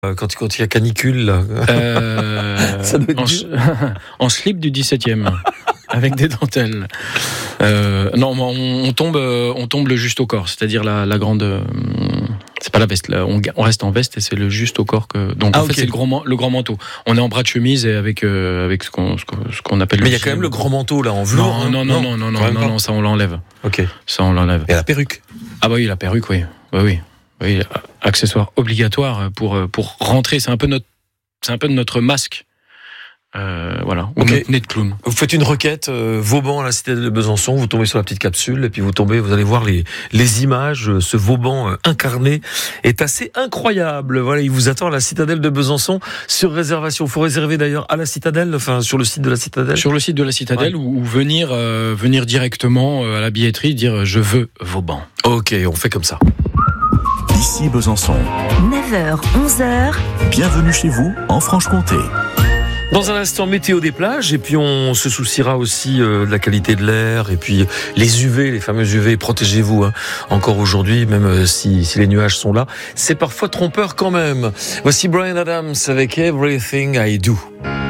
Quand il y a canicule, là. Ça doit être dur. En slip du 17e, avec des dentelles. Non, on tombe le juste au corps, c'est-à-dire la grande. C'est pas la veste, là. On reste en veste et c'est le juste au corps que. Donc en fait, c'est le grand manteau. On est en bras de chemise et avec ce qu'on appelle. Mais il y a quand même le grand manteau là en velours. Non, ça on l'enlève. Ok. Ça on l'enlève. Et la perruque. Ah bah oui, la perruque, oui. Oui, accessoire obligatoire pour rentrer. C'est un peu notre masque. Voilà, ou notre nez de clown. Vous faites une requête, Vauban à la Citadelle de Besançon, vous tombez sur la petite capsule et puis vous allez voir les images. Ce Vauban incarné est assez incroyable. Voilà, il vous attend à la Citadelle de Besançon sur réservation. Faut réserver d'ailleurs à la Citadelle, enfin sur le site de la Citadelle. Sur le site de la Citadelle, ouais. ou venir directement à la billetterie dire je veux Vauban. Ok, on fait comme ça. Ici Besançon. 9h, 11h. Bienvenue chez vous en Franche-Comté. Dans un instant, météo des plages, et puis on se souciera aussi de la qualité de l'air, et puis les UV, les fameux UV, protégez-vous, hein. Encore aujourd'hui, même si les nuages sont là, c'est parfois trompeur quand même. Voici Bryan Adams avec Everything I Do.